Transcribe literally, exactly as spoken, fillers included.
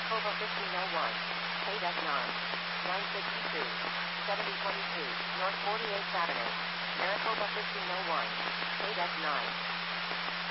Maricopa fifteen oh one. Paid at nine. nine sixty-two. seventy twenty-two. North forty-eighth Avenue. Maricopa fifteen oh one. Paid at nine.